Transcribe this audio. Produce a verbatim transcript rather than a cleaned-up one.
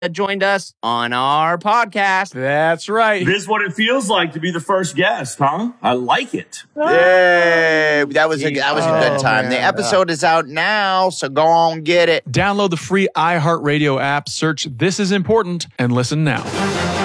joined us on our podcast. That's right. This is what it feels like to be the first guest, huh? I like it. Yay! That was a that was a good time. Oh, The man. episode is out now, so go on get it. Download the free iHeartRadio app, search This Is Important, and listen now.